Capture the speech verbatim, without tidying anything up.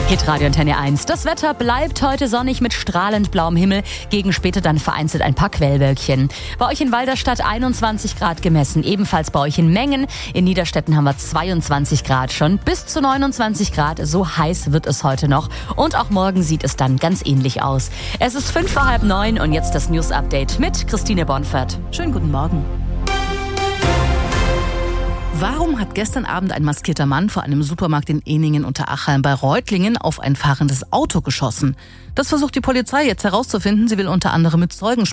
Hitradio Antenne eins. Das Wetter bleibt heute sonnig mit strahlend blauem Himmel. Gegen später dann vereinzelt ein paar Quellwölkchen. Bei euch in Walderstadt einundzwanzig Grad gemessen. Ebenfalls bei euch in Mengen. In Niederstetten haben wir zweiundzwanzig Grad schon. Bis zu neunundzwanzig Grad. So heiß wird es heute noch. Und auch morgen sieht es dann ganz ähnlich aus. Es ist fünf vor halb neun und jetzt das News-Update mit Christine Bonfert. Schönen guten Morgen. Warum hat gestern Abend ein maskierter Mann vor einem Supermarkt in Ehningen unter Achalm bei Reutlingen auf ein fahrendes Auto geschossen? Das versucht die Polizei jetzt herauszufinden. Sie will unter anderem mit Zeugen sprechen.